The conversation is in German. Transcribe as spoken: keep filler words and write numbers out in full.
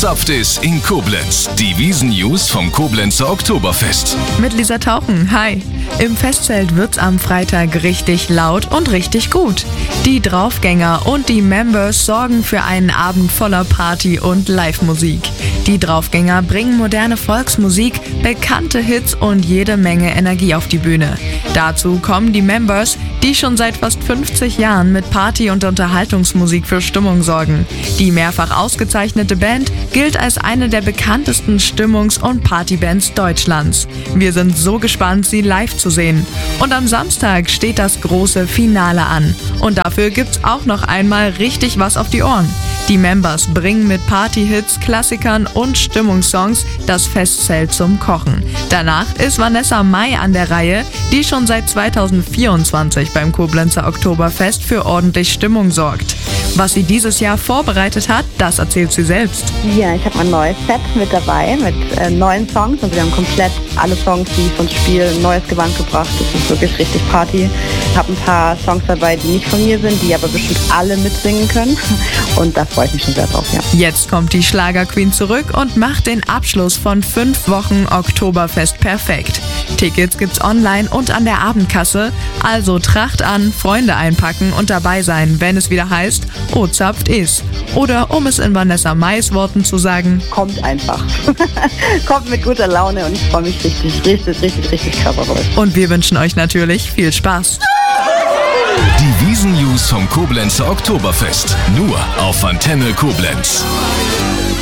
Ozapft ist in Koblenz. Die Wiesn-News vom Koblenzer Oktoberfest. Mit Lisa Tauchen, hi. Im Festzelt wird's am Freitag richtig laut und richtig gut. Die Draufgänger und die Members sorgen für einen Abend voller Party und Live-Musik. Die Draufgänger bringen moderne Volksmusik, bekannte Hits und jede Menge Energie auf die Bühne. Dazu kommen die Members, die schon seit fast fünfzig Jahren mit Party- und Unterhaltungsmusik für Stimmung sorgen. Die mehrfach ausgezeichnete Band gilt als eine der bekanntesten Stimmungs- und Partybands Deutschlands. Wir sind so gespannt, sie live zu sehen. Und am Samstag steht das große Finale an. Und dafür gibt's auch noch einmal richtig was auf die Ohren. Die Members bringen mit Party-Hits, Klassikern und Stimmungssongs das Festzelt zum Kochen. Danach ist Vanessa Mai an der Reihe, die schon seit zweitausendvierundzwanzig beim Koblenzer Oktoberfest für ordentlich Stimmung sorgt. Was sie dieses Jahr vorbereitet hat, das erzählt sie selbst. Ja, ich habe ein neues Set mit dabei, mit äh, neuen Songs. Also wir haben komplett alle Songs, die von Spiel, ein neues Gewand gebracht. Das ist wirklich richtig Party. Ich habe ein paar Songs dabei, die nicht von mir sind, die aber bestimmt alle mitsingen können. Und da freue ich mich schon sehr drauf, ja. Jetzt kommt die Schlagerqueen zurück und macht den Abschluss von fünf Wochen Oktoberfest perfekt. Tickets gibt's online und an der Abendkasse. Also Tracht an, Freunde einpacken und dabei sein, wenn es wieder heißt, Ozapft ist. Oder um es in Vanessa Mais Worten zu sagen, kommt einfach. Kommt mit guter Laune und ich freue mich richtig, richtig, richtig, richtig körpervoll. Und wir wünschen euch natürlich viel Spaß. Die Wiesn-News vom Koblenzer Oktoberfest. Nur auf Antenne Koblenz.